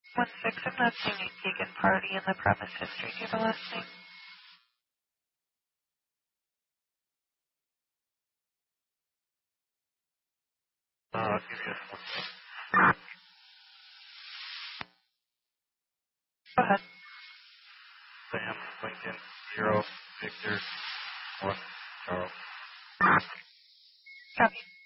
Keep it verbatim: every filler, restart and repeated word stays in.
One six, I'm not seeing a taken party in the premise history. Do you have a last name? Uh, I'll give you this one. Go ahead. Sam Lincoln, zero, Victor, one, Charles. Copy.